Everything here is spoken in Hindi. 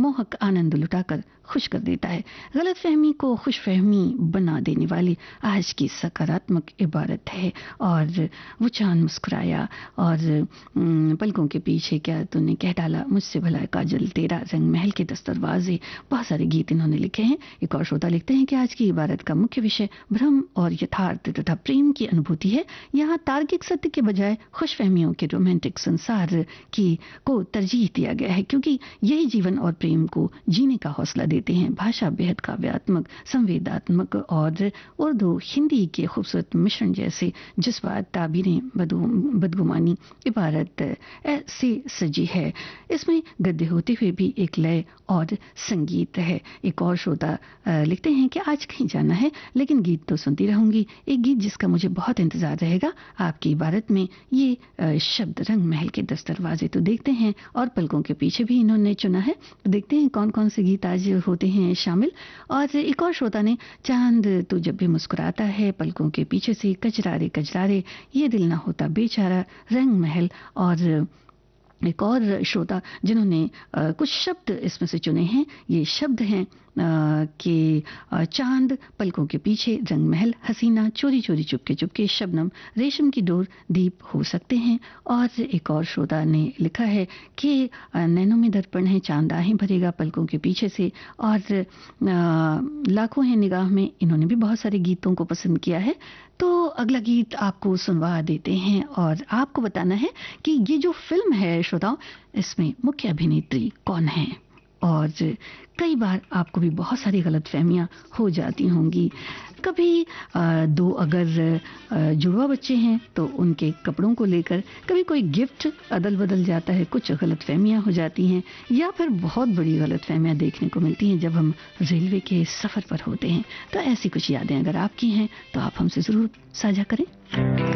मोहक आनंद लुटाकर खुश कर देता है। गलतफहमी को खुशफहमी बना देने वाली आज की सकारात्मक इबारत है। और वो चांद मुस्कुराया और पलकों के पीछे क्या तूने कह डाला, मुझसे भला काजल तेरा, रंग महल के 10 दरवाजे। बहुत सारे गीत इन्होंने लिखे हैं। एक और श्रोता लिखते हैं कि आज की इबारत का मुख्य विषय भ्रम और यथार्थ तथा प्रेम की अनुभूति है। यहाँ तार्किक सत्य के बजाय खुशफहमियों के रोमांटिक संसार की को तरजीह दिया गया है, क्योंकि यही जीवन और प्रेम को जीने का हौसला देते हैं। भाषा बेहद काव्यात्मक, संवेदात्मक और उर्दू हिंदी के खूबसूरत मिश्रण जैसे जज्बात, ताबीरें, बदगुमानी इबारत ऐसी सजी है। इसमें गद्य होते हुए भी एक लय और संगीत है। एक और श्रोता लिखते हैं कि आज कहीं जाना है लेकिन गीत तो सुनती रहूंगी। एक गीत जिसका मुझे बहुत इंतजार रहेगा आपकी इबारत में, ये शब्द रंग महल के 10 दरवाजे। तो देखते हैं, और पलकों के पीछे भी इन्होंने चुना है, तो देखते हैं कौन कौन से गीत आज होते हैं शामिल। और एक और श्रोता ने चांद तू जब भी मुस्कुराता है, पलकों के पीछे से कजरारे कजरारे, ये दिल ना होता बेचारा, रंग महल। और एक और श्रोता जिन्होंने कुछ शब्द इसमें से चुने हैं, ये शब्द हैं कि चांद, पलकों के पीछे, रंग महल, हसीना, चोरी चोरी चुपके चुपके, शबनम, रेशम की डोर, दीप हो सकते हैं। और एक और श्रोता ने लिखा है कि नैनों में दर्पण है, चांद आहें भरेगा पलकों के पीछे से। और लाखों हैं निगाह में, इन्होंने भी बहुत सारे गीतों को पसंद किया है। तो अगला गीत आपको सुनवा देते हैं और आपको बताना है कि ये जो फिल्म है श्रोताओं, इसमें मुख्य अभिनेत्री कौन है। और कई बार आपको भी बहुत सारी गलतफहमियां हो जाती होंगी। कभी दो अगर जुड़वा बच्चे हैं तो उनके कपड़ों को लेकर कभी कोई गिफ्ट अदल बदल जाता है, कुछ गलतफहमियां हो जाती हैं, या फिर बहुत बड़ी गलतफहमियां देखने को मिलती हैं जब हम रेलवे के सफ़र पर होते हैं। तो ऐसी कुछ यादें अगर आपकी हैं तो आप हमसे ज़रूर साझा करें।